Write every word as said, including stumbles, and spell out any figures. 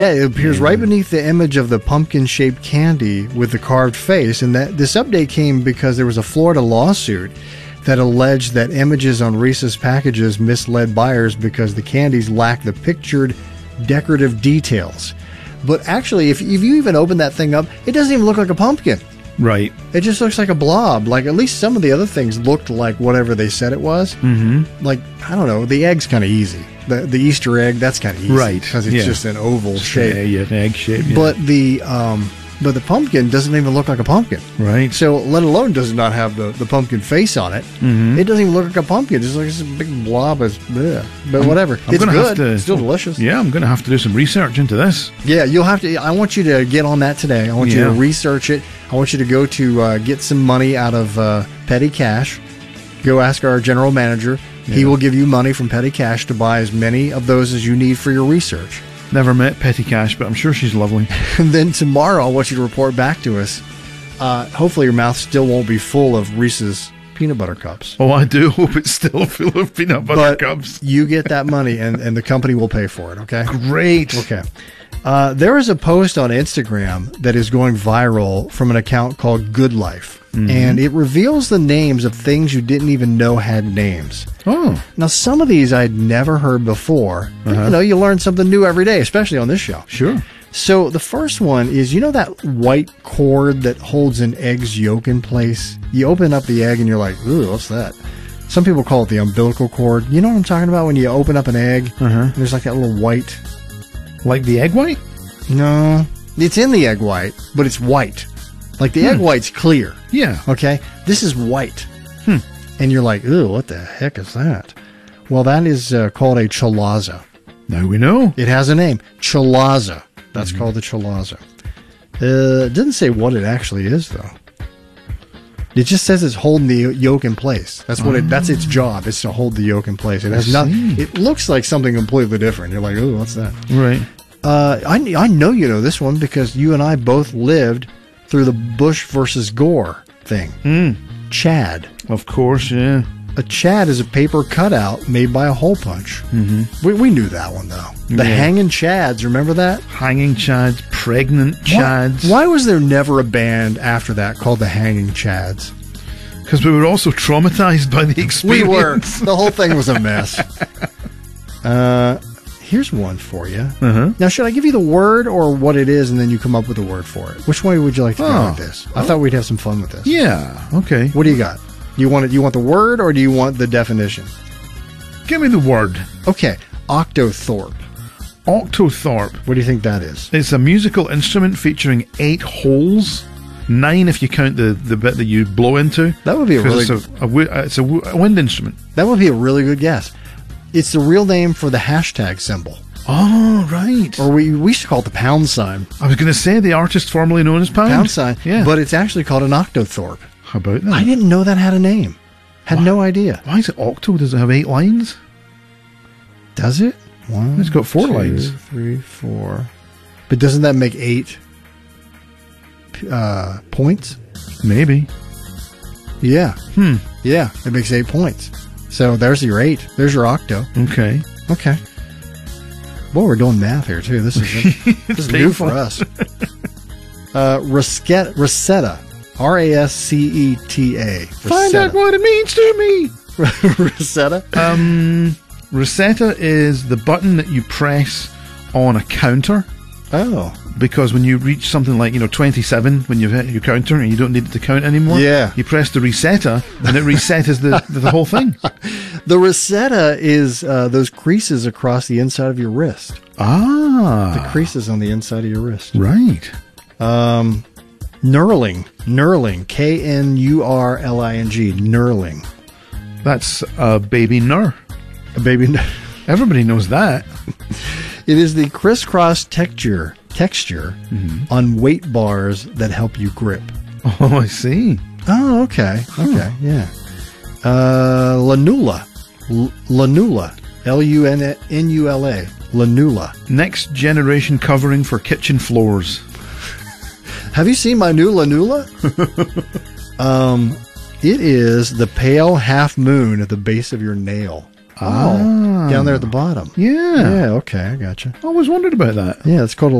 Yeah, it appears right beneath the image of the pumpkin-shaped candy with the carved face, and that this update came because there was a Florida lawsuit that alleged that images on Reese's packages misled buyers because the candies lack the pictured decorative details. But actually, if, if you even open that thing up, it doesn't even look like a pumpkin. Right. It just looks like a blob. Like, at least some of the other things looked like whatever they said it was. Mm-hmm. Like, I don't know, the egg's kind of easy. The the Easter egg, that's kind of easy. Right. Because it's yeah. just an oval shape. Yeah, yeah, an egg shape. Yeah. But the um, but the pumpkin doesn't even look like a pumpkin. Right. So, let alone does not have the, the pumpkin face on it. Mm-hmm. It doesn't even look like a pumpkin. It just looks like a big blob. Of, bleh. But I'm, whatever. I'm it's gonna good. Have to, it's still delicious. Yeah, I'm going to have to do some research into this. Yeah, you'll have to. I want you to get on that today. I want yeah. you to research it. I want you to go to uh, get some money out of uh, Petty Cash. Go ask our general manager. Yeah. He will give you money from Petty Cash to buy as many of those as you need for your research. Never met Petty Cash, but I'm sure she's lovely. And then tomorrow, I want you to report back to us. Uh, hopefully, your mouth still won't be full of Reese's peanut butter cups. Oh, I do hope it's still full of peanut butter but cups. You get that money, and, and the company will pay for it, okay? Great. Okay. Uh, there is a post on Instagram that is going viral from an account called Good Life. Mm-hmm. And it reveals the names of things you didn't even know had names. Oh. Now, some of these I'd never heard before. Uh-huh. You know, you learn something new every day, especially on this show. Sure. So the first one is, you know that white cord that holds an egg's yolk in place? You open up the egg and you're like, ooh, what's that? Some people call it the umbilical cord. You know what I'm talking about when you open up an egg? Uh-huh. There's like that little white... Like the egg white? No. It's in the egg white, but it's white. Like the hmm. egg white's clear. Yeah. Okay? This is white. Hmm. And you're like, ooh, what the heck is that? Well, that is uh, called a chalaza. Now we know. It has a name. Chalaza. That's mm-hmm. called the chalaza. Uh, it doesn't say what it actually is, though. It just says it's holding the yolk in place. That's what oh. it. That's its job. Is to hold the yolk in place. It has nothing. It looks like something completely different. You're like, ooh, what's that? Right. Uh, I I know you know this one because you and I both lived through the Bush versus Gore thing. Mm. Chad. Of course, yeah. A Chad is a paper cutout made by a hole punch. Mm-hmm. We we knew that one though. The yeah. hanging Chads. Remember that? Hanging Chads, pregnant Chads. Why, why was there never a band after that called the Hanging Chads? Because we were also traumatized by the experience. We were. The whole thing was a mess. uh, here's one for you. Uh-huh. Now, should I give you the word or what it is, and then you come up with a word for it? Which way would you like to oh. go with this? I oh. thought we'd have some fun with this. Yeah. Okay. What do you got? You want it? You want the word or do you want the definition? Give me the word. Okay. Octothorpe. Octothorpe. What do you think that is? It's a musical instrument featuring eight holes. Nine if you count the, the bit that you blow into. That would be a really... It's a, a, it's a wind instrument. That would be a really good guess. It's the real name for the hashtag symbol. Oh, right. Or we, we used to call it the pound sign. I was going to say the artist formerly known as Pound. Pound sign. Yeah. But it's actually called an octothorpe. How about that? I didn't know that had a name. Had Why? no idea. Why is it octo? Does it have eight lines? Does it? One, it's got four two, lines. Three, four. But doesn't that make eight uh, points? Maybe. Yeah. Hmm. Yeah, it makes eight points. So there's your eight. There's your octo. Okay. Okay. Boy, we're doing math here, too. This is, this is new for us. Uh, Rosetta. Rosetta. R A S C E T A. Find out what it means to me. Rosetta? Um, Rosetta is the button that you press on a counter. Oh. Because when you reach something like, you know, twenty-seven, when you've hit your counter and you don't need it to count anymore, yeah. you press the resetta and it resets the, the, the whole thing. The Rosetta is uh, those creases across the inside of your wrist. Ah. The creases on the inside of your wrist. Right. Um, knurling. Knurling. K N U R L I N G. Knurling. That's a baby nur. A baby nur. Everybody knows that. It is the crisscross texture texture mm-hmm. on weight bars that help you grip. Oh, I see. Oh, okay. Okay, huh. yeah. Uh, lanula. L- lanula. L U N N U L A. Lanula. Next generation covering for kitchen floors. Have you seen my new lanula? um, it is the pale half moon at the base of your nail. Oh, Ah. down there at the bottom. Yeah. Yeah, okay, I gotcha. I always wondered about that. Yeah, it's called a